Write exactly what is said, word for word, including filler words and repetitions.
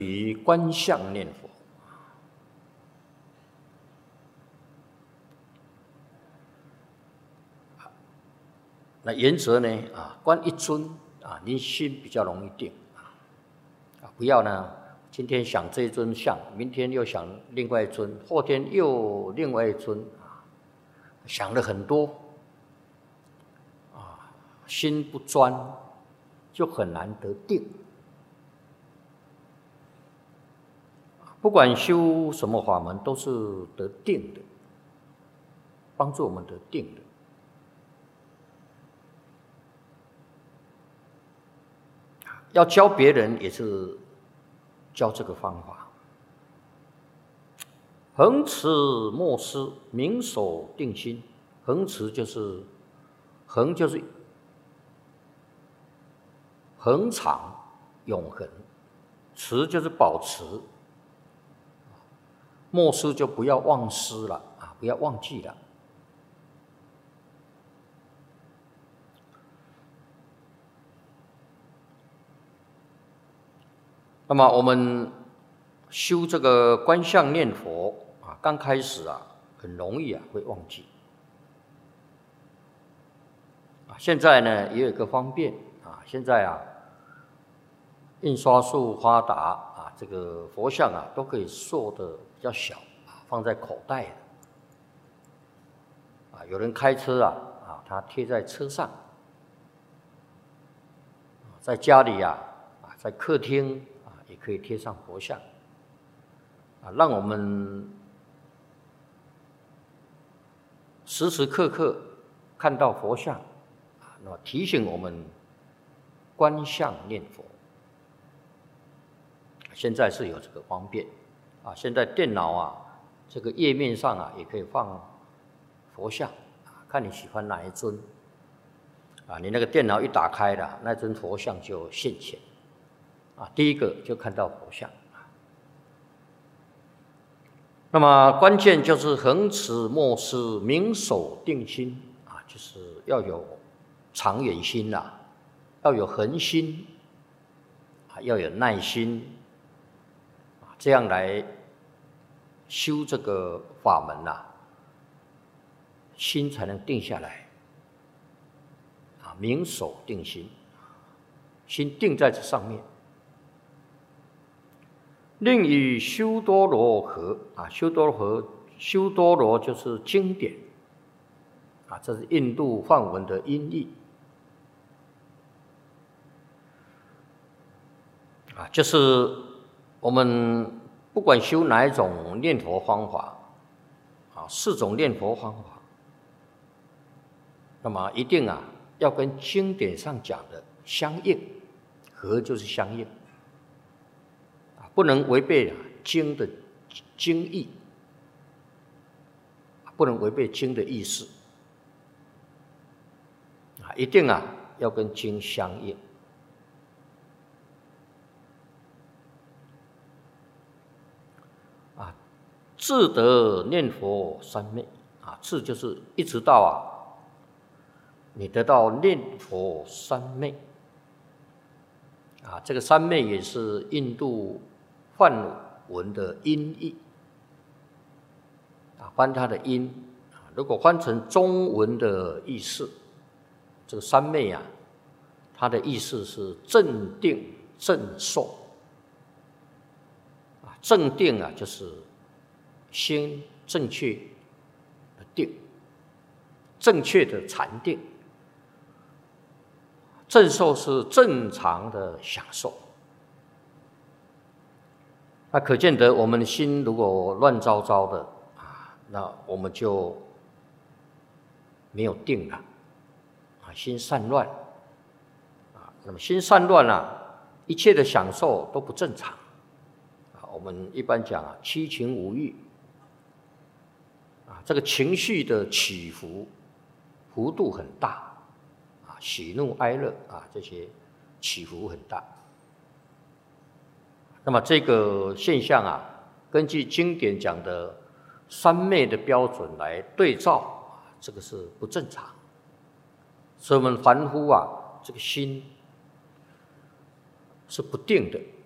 于观相念佛。那原则呢？啊，观一尊啊，你心比较容易定啊。不要呢，今天想这一尊像，明天又想另外一尊，后天又另外一尊啊，想了很多啊，心不专，就很难得定。不管修什么法门，都是得定的，帮助我们得定的。要教别人也是教这个方法。恒持莫失，明守定心。恒持就是恒就是恒常永恒，持就是保持。莫失就不要忘失了啊，不要忘记了。那么我们修这个观相念佛啊，刚开始啊，很容易啊会忘记。啊，现在呢也有一个方便啊，现在啊印刷术发达啊，这个佛像啊都可以塑的比较小啊，放在口袋的。啊，有人开车啊啊，他贴在车上。在家里啊啊，在客厅。也可以贴上佛像，啊，让我们时时刻刻看到佛像，啊，那么提醒我们观相念佛。现在是有这个方便，啊，现在电脑啊，这个页面上啊也可以放佛像，啊，看你喜欢哪一尊，啊，你那个电脑一打开了，那尊佛像就现前。啊，第一个就看到佛像。那么关键就是恒持莫失，明守定心啊，就是要有长远心啦、啊，要有恒心啊，要有耐心啊，这样来修这个法门呐、啊，心才能定下来啊，明守定心，心定在这上面。另与修多罗合啊，修多罗合，修多罗就是经典啊，这是印度梵文的音译啊，就是我们不管修哪一种念佛方法啊，四种念佛方法，那么一定啊要跟经典上讲的相应，合就是相应。不能违背经的经义，不能违背经的意思，啊，一定啊要跟经相应。啊，自得念佛三昧啊，自就是一直到啊，你得到念佛三昧啊，这个三昧也是印度梵文的音译啊，翻它的音啊，如果翻成中文的意思，这个三昧啊，它的意思是正定正受啊，正定啊就是心正确的定，正确的禅定，正受是正常的享受。那可见得我们的心如果乱糟糟的啊，那我们就没有定了啊，心散乱啊。那么心散乱啊，一切的享受都不正常啊。我们一般讲啊，七情五欲啊，这个情绪的起伏幅度很大啊，喜怒哀乐啊，这些起伏很大。那么这个现象啊，根据经典讲的三昧的标准来对照，这个是不正常。所以我们凡夫啊，这个心是不定的。